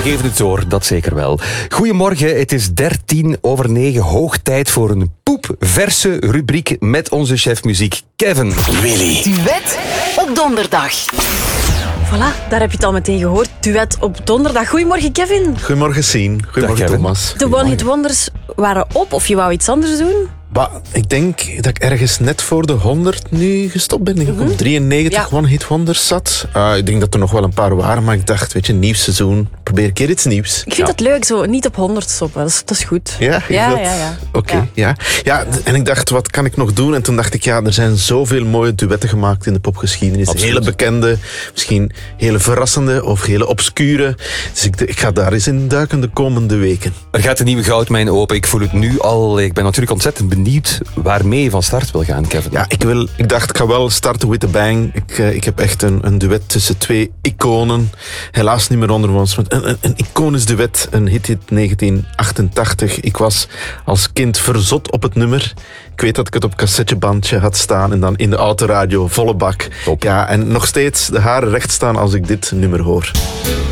geven het door, dat zeker wel. Goedemorgen, het is 9:13. Hoog tijd voor een poepverse rubriek met onze chef muziek Kevin. Willy. Duet op donderdag. Voilà, daar heb je het al meteen gehoord. Duet op donderdag. Goedemorgen, Kevin. Goedemorgen, Sien. Goedemorgen, Kevin. Thomas. De One Hit Wonders waren op, of je wou iets anders doen? Bah, ik denk dat ik ergens net voor de 100 nu gestopt ben. Ik denk op 93 Ja. One Hit Wonders zat. Ik denk dat er nog wel een paar waren, maar ik dacht, weet je, nieuw seizoen. Probeer een keer iets nieuws. Ik vind het leuk, zo niet op 100 stoppen. Dat is goed. Ja, Ja. Oké, ja. En ik dacht, wat kan ik nog doen? En toen dacht ik, ja, er zijn zoveel mooie duetten gemaakt in de popgeschiedenis. Absoluut. Hele bekende, misschien hele verrassende of hele obscure. Dus ik ga daar eens in duiken de komende weken. Er gaat een nieuwe goudmijn open. Ik voel het nu al. Ik ben natuurlijk ontzettend benieuwd waarmee je van start wil gaan, Kevin. Ja, ik dacht, ik ga wel starten with a bang. Ik heb echt een duet tussen twee iconen. Helaas niet meer onder ons. Een iconisch duet, een hit 1988. Ik was als kind verzot op het nummer. Ik weet dat ik het op cassettebandje had staan en dan in de autoradio, volle bak. Top. Ja, en nog steeds de haren recht staan als ik dit nummer hoor.